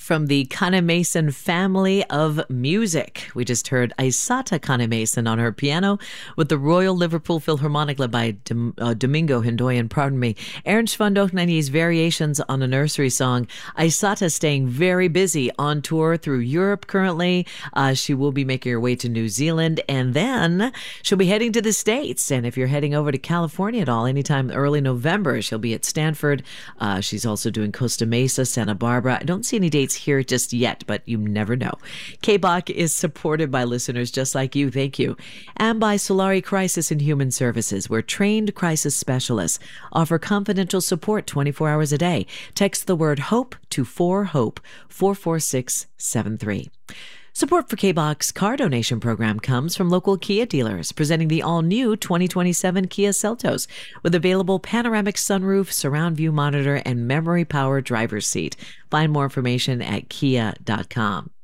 from the Kanemason family of music. We just heard Aissata Kanemason on her piano with the Royal Liverpool Philharmonic led by Domingo Hindoyan, Ernst van Dohnanyi's variations on a nursery song. Aissata staying very busy on tour through Europe currently. She will be making her way to New Zealand, and then she'll be heading to the States. And if you're heading over to California at all, anytime early November, she'll be at Stanford. She's also doing Costa Mesa, Santa Barbara. I don't see any dates here just yet, but you never know. KBOC is supported by listeners just like you. Thank you. And by Solari Crisis and Human Services, where trained crisis specialists offer confidential support 24 hours a day. Text the word HOPE to 4HOPE 44673. Support for KBOC's car donation program comes from local Kia dealers, presenting the all-new 2027 Kia Seltos with available panoramic sunroof, surround view monitor, and memory power driver's seat. Find more information at kia.com.